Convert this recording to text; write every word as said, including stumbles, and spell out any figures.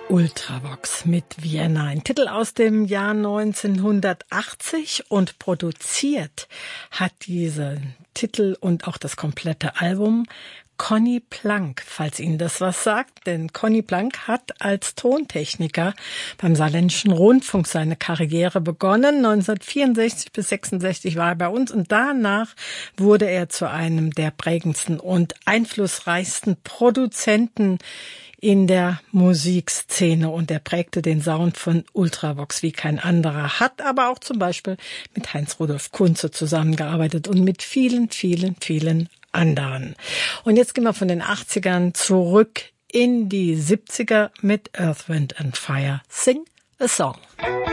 Ultravox mit Vienna, ein Titel aus dem Jahr neunzehnhundertachtzig, und produziert hat diesen Titel und auch das komplette Album Conny Plank, falls Ihnen das was sagt. Denn Conny Plank hat als Tontechniker beim Saarländischen Rundfunk seine Karriere begonnen. neunzehnhundertvierundsechzig bis sechsundsechzig war er bei uns, und danach wurde er zu einem der prägendsten und einflussreichsten Produzenten in der Musikszene, und er prägte den Sound von Ultravox wie kein anderer, hat aber auch zum Beispiel mit Heinz-Rudolf Kunze zusammengearbeitet und mit vielen, vielen, vielen anderen. Und jetzt gehen wir von den achtzigern zurück in die siebziger mit Earth, Wind and Fire. Sing a Song.